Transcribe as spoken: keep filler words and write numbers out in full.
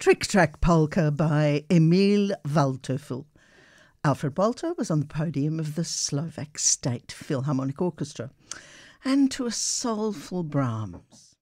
Trick Track Polka by Emil Waldteufel. Alfred Walter was on the podium of the Slovak State Philharmonic Orchestra, and to a soulful Brahms.